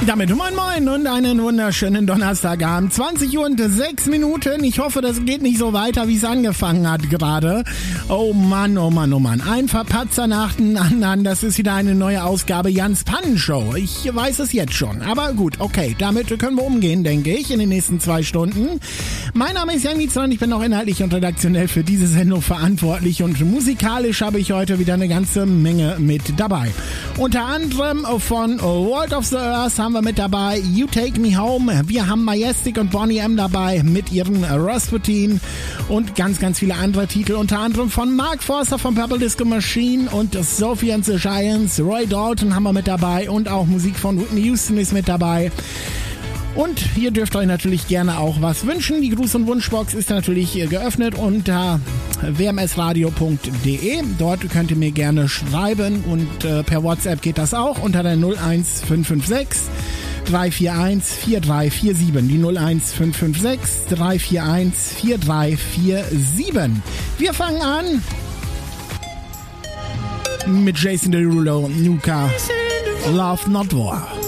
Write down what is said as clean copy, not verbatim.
Damit moin moin und einen wunderschönen Donnerstagabend. 20 Uhr und 6 Minuten. Ich hoffe, das geht nicht so weiter, wie es angefangen hat gerade. Oh Mann, oh Mann, oh Mann. Ein Verpatzer nach dem anderen. Das ist wieder eine neue Ausgabe Jans Pannenshow. Ich weiß es jetzt schon. Aber gut, okay. Damit können wir umgehen, denke ich, in den nächsten 2 Stunden. Mein Name ist Jan Mietzler und ich bin auch inhaltlich und redaktionell für diese Sendung verantwortlich. Und musikalisch habe ich heute wieder eine ganze Menge mit dabei. Unter anderem von World of the Earth haben wir mit dabei You Take Me Home. Wir haben Majestic und Boney M dabei mit ihren Rasputin und ganz, ganz viele andere Titel. Unter anderem von Mark Forster von Purple Disco Machine und Sophie and the Giants. Roy Dalton haben wir mit dabei und auch Musik von Whitney Houston ist mit dabei. Und ihr dürft euch natürlich gerne auch was wünschen. Die Gruß- und Wunschbox ist natürlich geöffnet unter wmsradio.de. Dort könnt ihr mir gerne schreiben und per WhatsApp geht das auch unter der 01556 341 4347. Die 01556 341 4347. Wir fangen an mit Jason Derulo, Nuka, Love Not War.